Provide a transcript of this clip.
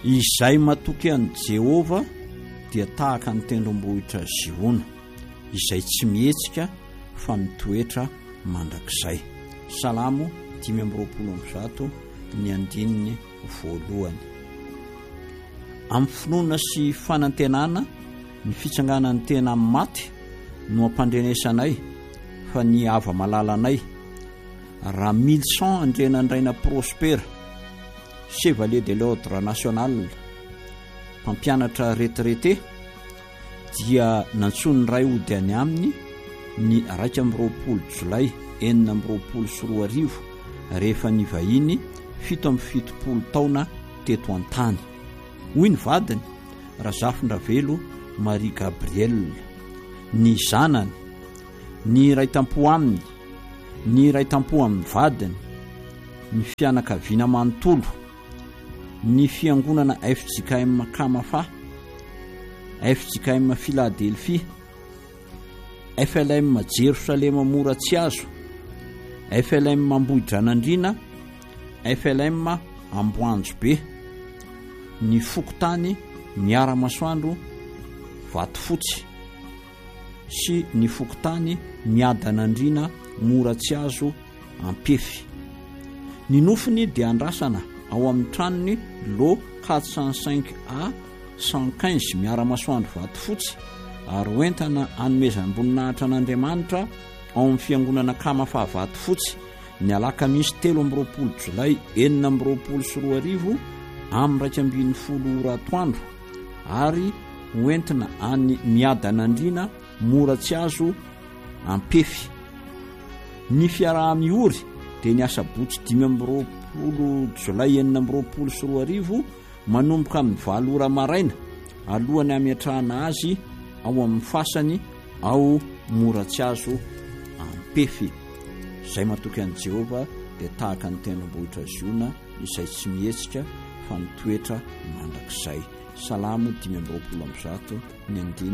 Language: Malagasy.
izay matoky an'i Jehova dia tahaka ny tendrombohitra Ziona izay tsy mihetsika fa mitoetra mandrakizay. Salamo 5:20 ny andininy voalohany. Amin'ny finoana sy fanantenana ny fitsanganan'ny tena maty no ampandrenesanay fa ny ava malalanay. Raha 1100 andrenandraina Prospera, Chevalier de l'Ordre National, mpampianatra retraité, dia nantsony ny ray ody any aminy ny 2 Jolay 1924 rehefa ny vahiny 17 taona teto an-tany. Hoy ny vadiny Razafindravelo Marie Gabrielle, ny zanany, ny ray tampo aminy, ny ray tampo amin'ny vadiny, ny fianakaviana manontolo, ny fiangonana FJKM Kamafa, FJKM Philadelphia, FLM Jerusalema Moratsiazo, FLM Ambohidranandrina, FLM Amboanjobe, ny Fokotany Miaramasoandro Vatofotsy sy ny Fokotany Miadanandrina Moratsiazo Ampefy. Ny nofiny dia andrasana ao amin'ny tranony lo 405A 115 Miaramasoandro Vatofotsy ary hoentana hanomezam-boninahitra an'Andriamanitra ao amin'ny fiangonana Kamafa Vatofotsy ny alakamisy 13 Jolay 1924 amin'ny 2:10 atoandro ary hoentina any Miadanandrina Moratsiazo Ampefy. Ny fiaraha-miory dia ny asabotsy 15 Jolay 1924 manomboka amin'ny 7 ora maraina alohany amiatrahana azy ao amin'ny fasany ao Moratsiazo Ampefy. Izay matoky an'i Jehova dia tahaka ny tendrombohitra Ziona izay tsy mihetsika fa mitoetra mandrakizay. Salamo 5:20 ny andiny